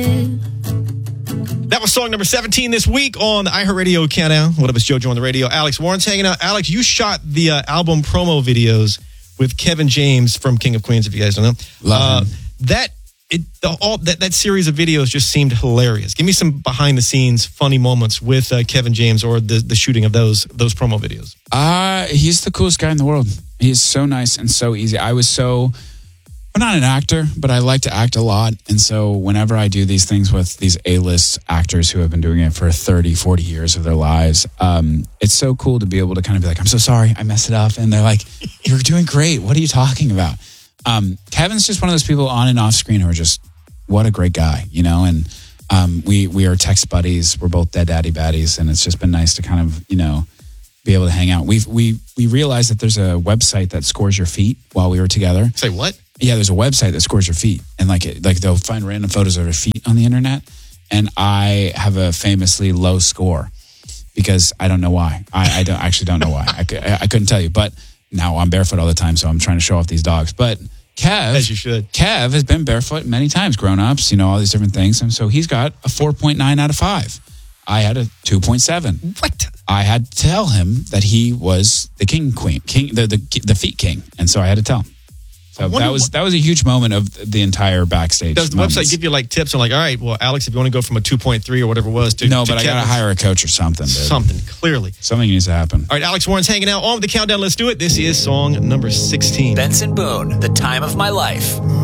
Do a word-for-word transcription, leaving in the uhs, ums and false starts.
That was song number seventeen this week on the iHeartRadio Countdown. What up, it's JoJo on the radio. Alex Warren's hanging out. Alex, you shot the uh, album promo videos with Kevin James from King of Queens, if you guys don't know. Love uh, him. That it the, all that, that series of videos just seemed hilarious. Give me some behind the scenes funny moments with uh, Kevin James or the, the shooting of those those promo videos. Uh, he's the coolest guy in the world. He's so nice and so easy. I was so... I'm not an actor, but I like to act a lot. And so whenever I do these things with these A-list actors who have been doing it for thirty, forty years of their lives, um, it's so cool to be able to kind of be like, I'm so sorry, I messed it up. And they're like, you're doing great. What are you talking about? Um, Kevin's just one of those people on and off screen who are just, what a great guy, you know? And um, we, we are text buddies. We're both dead daddy baddies. And it's just been nice to kind of, you know, be able to hang out. We've, we, we realized that there's a website that scores your feet while we were together. Say what? Yeah, there's a website that scores your feet, and like it, like they'll find random photos of your feet on the internet. And I have a famously low score because I don't know why. I, I don't actually don't know why. I, I couldn't tell you, but now I'm barefoot all the time, so I'm trying to show off these dogs. But Kev, as you should, Kev has been barefoot many times, grown ups, you know, all these different things, and so he's got a four point nine out of five. I had a two point seven. What? I had to tell him that he was the king queen, king the the, the feet king, and so I had to tell him. So that was that was a huge moment of the entire backstage. Does the moments. website give you like tips on like, all right, well, Alex, if you want to go from a two point three or whatever it was to no, to but I got to hire a coach or something. Dude. Something, clearly. Something needs to happen. All right, Alex Warren's hanging out on with the countdown. Let's do it. This is song number sixteen. Benson Boone, The Time of My Life.